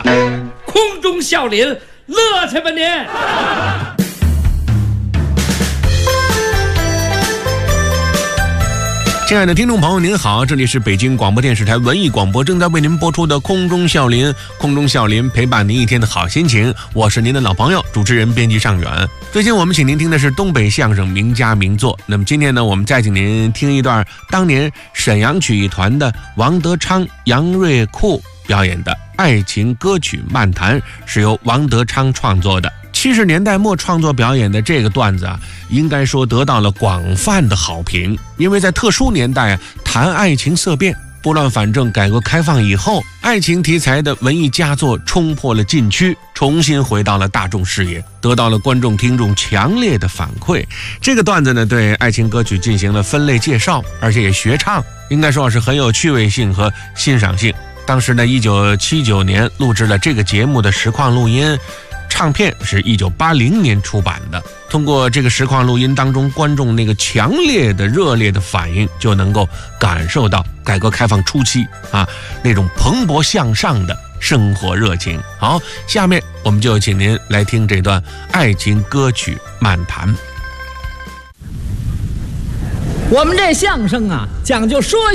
空中笑林，乐去吧您！ 亲爱的听众朋友您好，这里是北京广播电视台文艺广播正在为您播出的空中笑林，空中笑林陪伴您一天的好心情，我是您的老朋友主持人编辑尚远。最近我们请您听的是东北相声名家名作，那么今天呢，我们再请您听一段当年沈阳曲艺团的王德昌、杨瑞库表演的爱情歌曲漫谈，是由王德昌创作的。70年代末创作表演的这个段子啊，应该说得到了广泛的好评，因为在特殊年代谈爱情色变，拨乱反正，改革开放以后，爱情题材的文艺佳作冲破了禁区，重新回到了大众视野，得到了观众听众强烈的反馈。这个段子呢，对爱情歌曲进行了分类介绍，而且也学唱，应该说是很有趣味性和欣赏性。当时呢，1979年录制了这个节目的实况录音，唱片是1980年出版的。通过这个实况录音当中观众那个强烈的热烈的反应，就能够感受到改革开放初期那种蓬勃向上的生活热情。好，下面我们就请您来听这段爱情歌曲漫谈。 我们这相声啊，讲究说